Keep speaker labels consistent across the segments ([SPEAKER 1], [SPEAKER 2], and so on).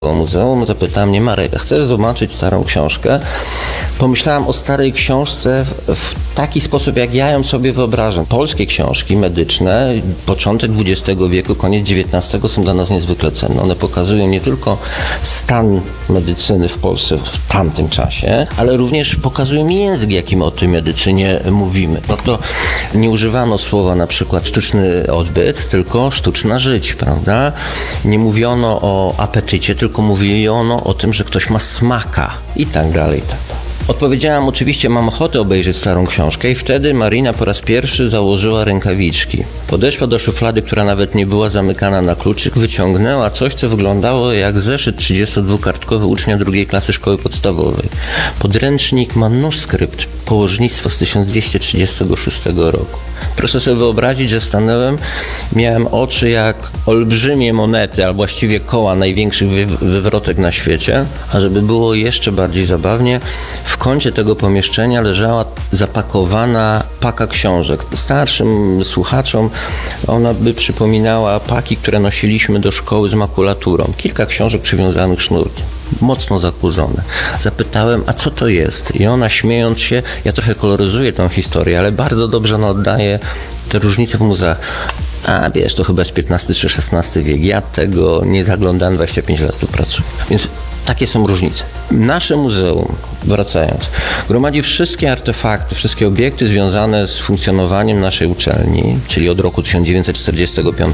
[SPEAKER 1] muzeum, zapytała mnie: Marek, chcesz zobaczyć starą książkę? Pomyślałam o starej książce w taki sposób, jak ja ją sobie wyobrażam. Polskie książki medyczne, początek XX wieku, koniec XIX są dla nas niezwykle cenne. One pokazują nie tylko stan medycyny w Polsce w tamtym czasie, ale również pokazują język, jakim o tej medycynie mówimy. No to nie używano słowa na przykład sztuczny odbyt, tylko sztuczna żyć, prawda? Nie mówiono o apetycie, tylko mówiono o tym, że ktoś ma smaka i tak dalej, i tak dalej. Odpowiedziałam: oczywiście mam ochotę obejrzeć starą książkę, i wtedy Marina po raz pierwszy założyła rękawiczki. Podeszła do szuflady, która nawet nie była zamykana na kluczyk, wyciągnęła coś, co wyglądało jak zeszyt 32-kartkowy ucznia drugiej klasy szkoły podstawowej. Podręcznik manuskrypt położnictwa z 1236 roku. Proszę sobie wyobrazić, że stanąłem, miałem oczy jak olbrzymie monety, albo właściwie koła największych wywrotek na świecie, a żeby było jeszcze bardziej zabawnie, w kącie tego pomieszczenia leżała zapakowana paka książek. Starszym słuchaczom ona by przypominała paki, które nosiliśmy do szkoły z makulaturą. Kilka książek przywiązanych sznurkiem, mocno zakurzone. Zapytałem: a co to jest? I ona, śmiejąc się, ja trochę koloryzuję tę historię, ale bardzo dobrze ona oddaje te różnice w muzeach. A wiesz, to chyba jest XV czy XVI wiek. Ja tego nie zaglądałem, 25 lat tu pracuję. Więc takie są różnice. Nasze muzeum, wracając, gromadzi wszystkie artefakty, wszystkie obiekty związane z funkcjonowaniem naszej uczelni, czyli od roku 1945.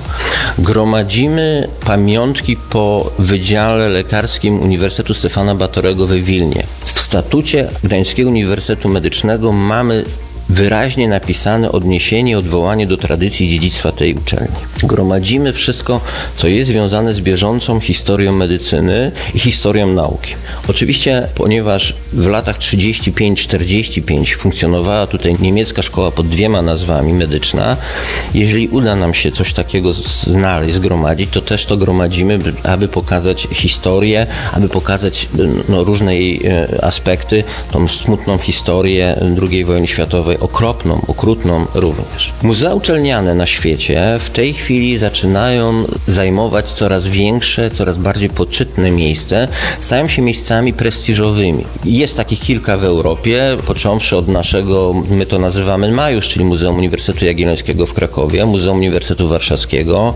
[SPEAKER 1] Gromadzimy pamiątki po Wydziale Lekarskim Uniwersytetu Stefana Batorego we Wilnie. W statucie Gdańskiego Uniwersytetu Medycznego mamy wyraźnie napisane odniesienie, odwołanie do tradycji i dziedzictwa tej uczelni. Gromadzimy wszystko, co jest związane z bieżącą historią medycyny i historią nauki. Oczywiście, ponieważ w latach 35-45 funkcjonowała tutaj niemiecka szkoła pod 2 nazwami medyczna, jeżeli uda nam się coś takiego znaleźć, zgromadzić, to też to gromadzimy, aby pokazać historię, aby pokazać różne jej aspekty, tą smutną historię II wojny światowej, okropną, okrutną również. Muzea uczelniane na świecie w tej chwili zaczynają zajmować coraz większe, coraz bardziej poczytne miejsce, stają się miejscami prestiżowymi. Jest takich kilka w Europie, począwszy od naszego, my to nazywamy Majusz, czyli Muzeum Uniwersytetu Jagiellońskiego w Krakowie, Muzeum Uniwersytetu Warszawskiego,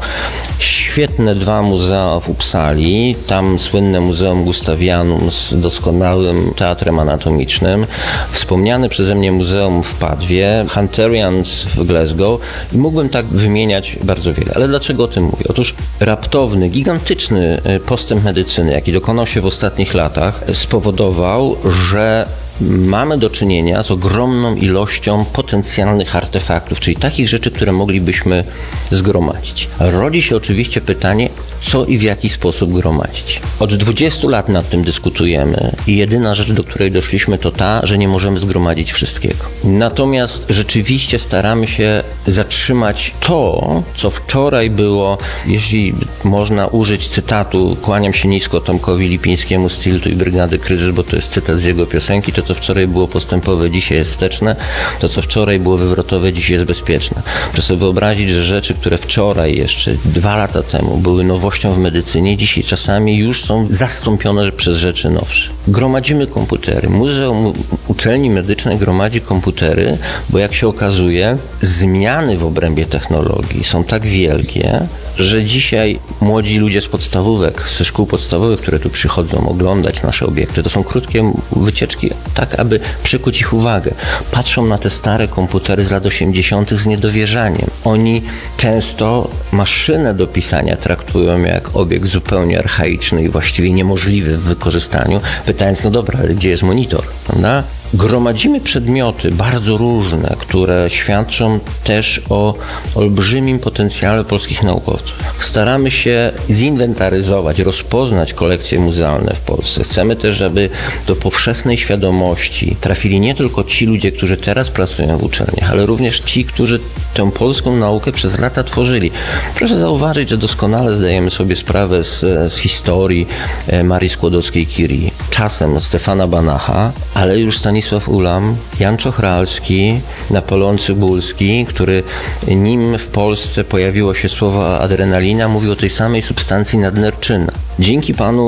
[SPEAKER 1] świetne 2 muzea w Uppsali, tam słynne Muzeum Gustavianum z doskonałym teatrem anatomicznym, wspomniane przeze mnie Muzeum w Padwie, Hunterians w Glasgow, i mógłbym tak wymieniać bardzo wiele. Ale dlaczego o tym mówię? Otóż raptowny, gigantyczny postęp medycyny, jaki dokonał się w ostatnich latach, spowodował, że mamy do czynienia z ogromną ilością potencjalnych artefaktów, czyli takich rzeczy, które moglibyśmy zgromadzić. Rodzi się oczywiście pytanie, co i w jaki sposób gromadzić. Od 20 lat nad tym dyskutujemy i jedyna rzecz, do której doszliśmy, to ta, że nie możemy zgromadzić wszystkiego. Natomiast rzeczywiście staramy się zatrzymać to, co wczoraj było, jeśli można użyć cytatu, kłaniam się nisko Tomkowi Lipińskiemu z Tiltu i Brygady Kryzyс, bo to jest cytat z jego piosenki, to co wczoraj było postępowe, dzisiaj jest wsteczne, to co wczoraj było wywrotowe, dzisiaj jest bezpieczne. Proszę sobie wyobrazić, że rzeczy, które wczoraj jeszcze 2 lata temu były nowością w medycynie, dzisiaj czasami już są zastąpione przez rzeczy nowsze. Gromadzimy komputery. Muzeum Uczelni Medycznej gromadzi komputery, bo jak się okazuje, zmiany w obrębie technologii są tak wielkie, że dzisiaj młodzi ludzie z podstawówek, ze szkół podstawowych, które tu przychodzą oglądać nasze obiekty, to są krótkie wycieczki, tak aby przykuć ich uwagę. Patrzą na te stare komputery z lat 80. z niedowierzaniem. Oni często maszynę do pisania traktują jak obiekt zupełnie archaiczny i właściwie niemożliwy w wykorzystaniu, pytając: no dobra, ale gdzie jest monitor, prawda? Gromadzimy przedmioty bardzo różne, które świadczą też o olbrzymim potencjale polskich naukowców. Staramy się zinwentaryzować, rozpoznać kolekcje muzealne w Polsce. Chcemy też, żeby do powszechnej świadomości trafili nie tylko ci ludzie, którzy teraz pracują w uczelniach, ale również ci, którzy tę polską naukę przez lata tworzyli. Proszę zauważyć, że doskonale zdajemy sobie sprawę z historii Marii Skłodowskiej-Curie, czasem Stefana Banacha, ale już Stanisława Stanisław Ulam, Jan Czochralski, Napoleon Cybulski, który nim w Polsce pojawiło się słowo adrenalina, mówił o tej samej substancji nadnerczyna. Dzięki panu